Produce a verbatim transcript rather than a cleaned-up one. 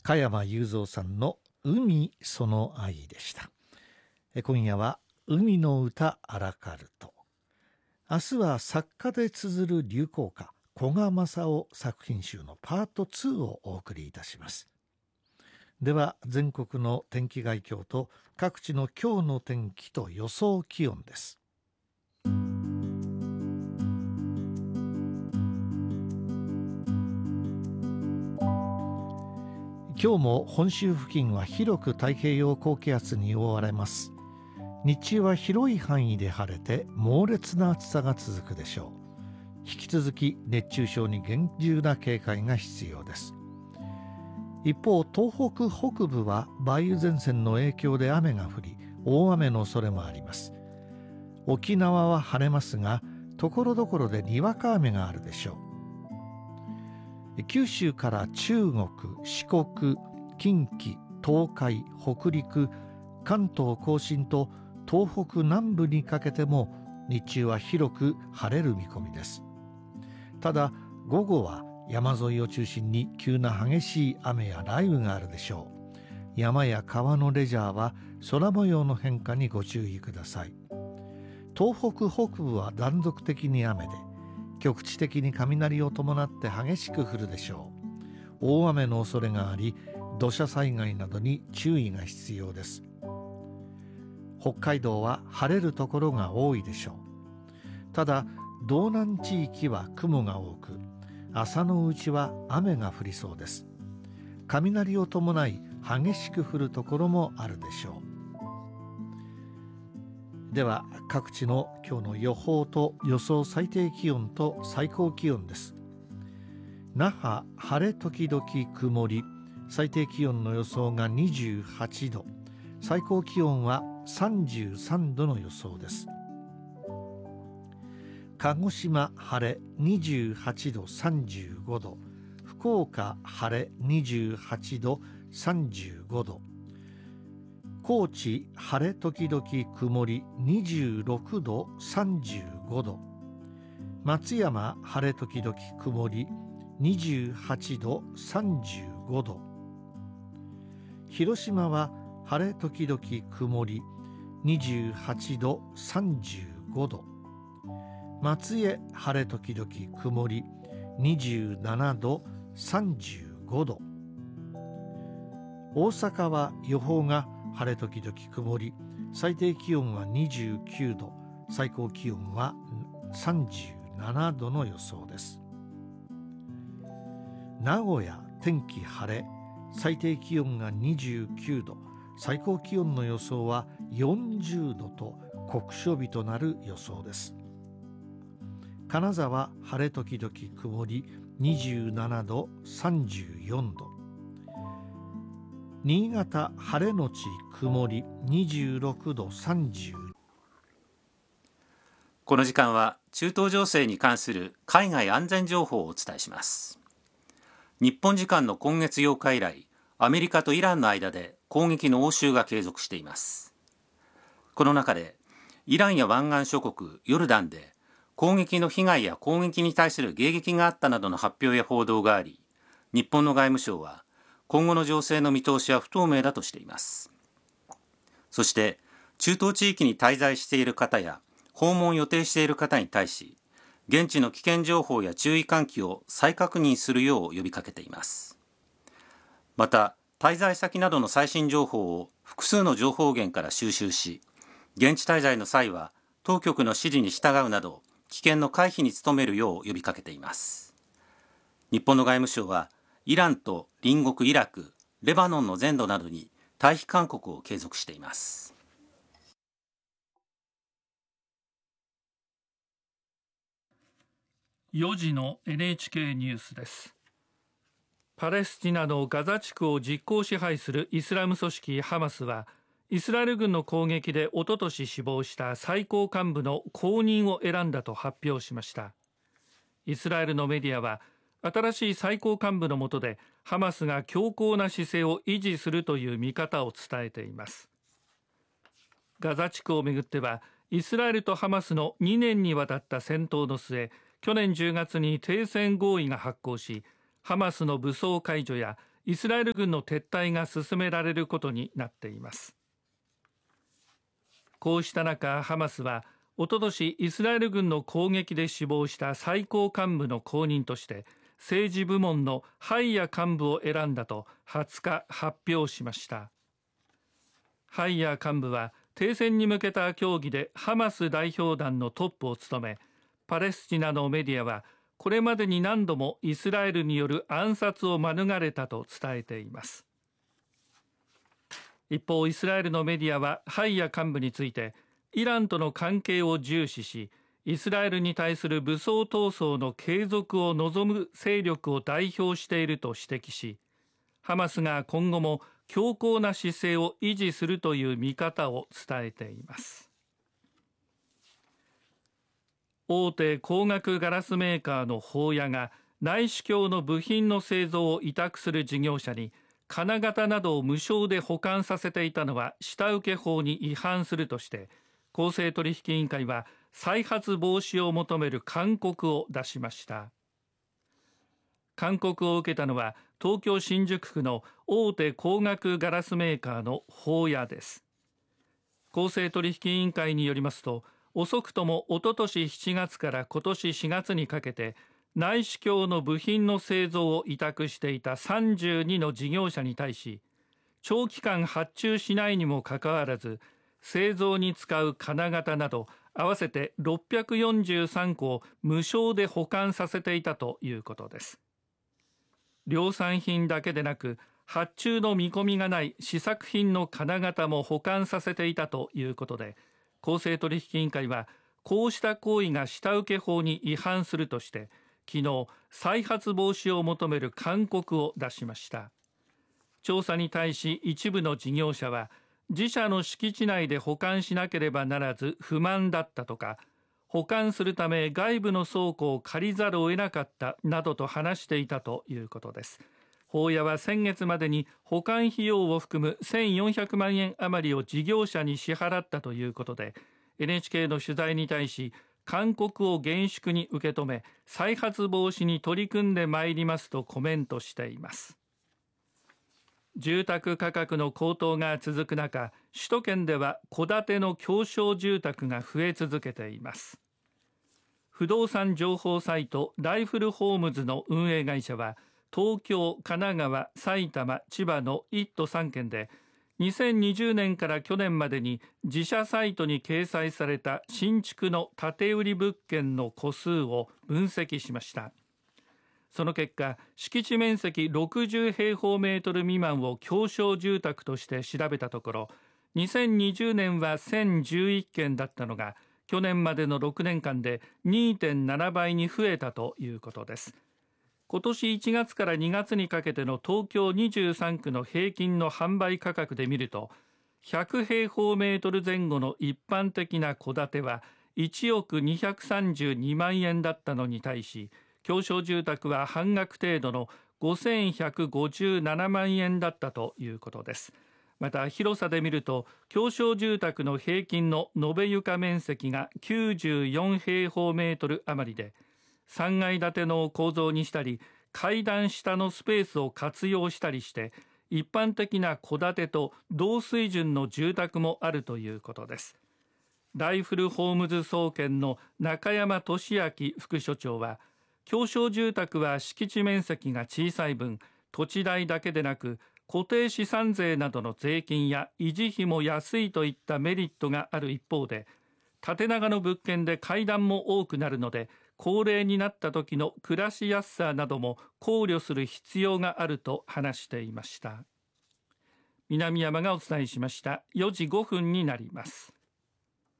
加山雄三さんの海その愛でした。今夜は海の歌アラカルト。明日は作家で綴る流行歌古賀正夫作品集のパートツーをお送りいたします。では全国の天気概況と各地の今日の天気と予想気温です。今日も本州付近は広く太平洋高気圧に覆われます。日中は広い範囲で晴れて猛烈な暑さが続くでしょう。引き続き熱中症に厳重な警戒が必要です。一方、東北北部は梅雨前線の影響で雨が降り、大雨の恐れもあります。沖縄は晴れますが、ところどころでにわか雨があるでしょう。九州から中国、四国、近畿、東海、北陸、関東甲信と東北南部にかけても日中は広く晴れる見込みです。ただ午後は山沿いを中心に急な激しい雨や雷雨があるでしょう。山や川のレジャーは空模様の変化にご注意ください。東北北部は断続的に雨で局地的に雷を伴って激しく降るでしょう。大雨の恐れがあり、土砂災害などに注意が必要です。北海道は晴れるところが多いでしょう。ただ道南地域は雲が多く、朝のうちは雨が降りそうです。雷を伴い激しく降るところもあるでしょう。では各地の今日の予報と予想最低気温と最高気温です。那覇晴れ時々曇り、最低気温の予想がにじゅうはちど、最高気温はさんじゅうさんどの予想です。鹿児島晴れにじゅうはちどさんじゅうごど、福岡晴れにじゅうはちどさんじゅうごど、高知晴れ時々曇りにじゅうろくどさんじゅうごど、松山晴れ時々曇りにじゅうはちどさんじゅうごど、広島は晴れ時々曇りにじゅうはちどさんじゅうごど、松江晴れ時々曇りにじゅうななどさんじゅうごど、大阪は予報が晴れ時々曇り、最低気温はにじゅうきゅうど、最高気温はさんじゅうななどの予想です。名古屋天気晴れ、最低気温がにじゅうきゅうど、最高気温の予想はよんじゅうどと酷暑日となる予想です。金沢晴れ時々曇りにじゅうななどさんじゅうよんど、新潟晴れのち曇りにじゅうろくどさんじゅう。 この時間は中東情勢に関する海外安全情報をお伝えします。日本時間の今月ようか以来、アメリカとイランの間で攻撃の応酬が継続しています。この中でイランや湾岸諸国ヨルダンで攻撃の被害や攻撃に対する迎撃があったなどの発表や報道があり、日本の外務省は今後の情勢の見通しは不透明だとしています。そして中東地域に滞在している方や訪問を予定している方に対し、現地の危険情報や注意喚起を再確認するよう呼びかけています。また滞在先などの最新情報を複数の情報源から収集し、現地滞在の際は当局の指示に従うなど危険の回避に努めるよう呼びかけています。日本の外務省はイランと隣国イラク、レバノンの全土などに退避勧告を継続しています。 よじの エヌエイチケー ニュースです。パレスチナのガザ地区を実効支配するイスラム組織ハマスは、イスラエル軍の攻撃でおととし死亡した最高幹部の後任を選んだと発表しました。イスラエルのメディアは、新しい最高幹部の下でハマスが強硬な姿勢を維持するという見方を伝えています。ガザ地区をめぐっては、イスラエルとハマスのにねんにわたった戦闘の末、去年じゅうがつに停戦合意が発効し、ハマスの武装解除やイスラエル軍の撤退が進められることになっています。こうした中、ハマスはおととしイスラエル軍の攻撃で死亡した最高幹部の後任として政治部門のハイヤ幹部を選んだとはつか発表しました。ハイヤ幹部は停戦に向けた協議でハマス代表団のトップを務め、パレスチナのメディアはこれまでに何度もイスラエルによる暗殺を免れたと伝えています。一方、イスラエルのメディアはハイヤ幹部についてイランとの関係を重視し、イスラエルに対する武装闘争の継続を望む勢力を代表していると指摘し、ハマスが今後も強硬な姿勢を維持するという見方を伝えています。大手光学ガラスメーカーの宝屋が内視鏡の部品の製造を委託する事業者に金型などを無償で保管させていたのは下請け法に違反するとして公正取引委員会は再発防止を求める勧告を出しました。勧告を受けたのは東京新宿区の大手光学ガラスメーカーの宝屋です。公正取引委員会によりますと、遅くともおととししちがつから今年しがつにかけて内視鏡の部品の製造を委託していたさんじゅうにの事業者に対し、長期間発注しないにもかかわらず製造に使う金型など合わせてろっぴゃくよんじゅうさんこを無償で保管させていたということです。量産品だけでなく発注の見込みがない試作品の金型も保管させていたということで、公正取引委員会はこうした行為が下請け法に違反するとして昨日再発防止を求める勧告を出しました。調査に対し一部の事業者は自社の敷地内で保管しなければならず不満だったとか、保管するため外部の倉庫を借りざるを得なかったなどと話していたということです。宝屋は先月までに保管費用を含むせんよんひゃくまんえん余りを事業者に支払ったということで、 エヌエイチケー の取材に対し勧告を厳粛に受け止め再発防止に取り組んでまいりますとコメントしています。住宅価格の高騰が続く中、首都圏では戸建ての狭小住宅が増え続けています。不動産情報サイトライフルホームズの運営会社は東京、神奈川、埼玉、千葉のいっ都さんけんでにせんにじゅうねんから去年までに自社サイトに掲載された新築の建て売り物件の戸数を分析しました。その結果、敷地面積ろくじゅうへいほうメートル未満を狭小住宅として調べたところ、にせんにじゅうねんはせんじゅういっけんだったのが去年までのろくねんかんで にてんななばいに増えたということです。今年いちがつからにがつにかけての東京にじゅうさんくの平均の販売価格で見ると、ひゃくへいほうメートル前後の一般的な戸建てはいちおくにひゃくさんじゅうにまんえんだったのに対し、狭小住宅は半額程度のごせんひゃくごじゅうななまんえんだったということです。また広さで見ると、狭小住宅の平均の延べ床面積がきゅうじゅうよんへいほうメートル余りで、さんがい建ての構造にしたり階段下のスペースを活用したりして一般的な戸建てと同水準の住宅もあるということです。ライフルホームズ総研の中山俊明副所長は、狭小住宅は敷地面積が小さい分、土地代だけでなく固定資産税などの税金や維持費も安いといったメリットがある一方で、縦長の物件で階段も多くなるので高齢になった時の暮らしやすさなども考慮する必要があると話していました。南山がお伝えしました。よじごふんになります。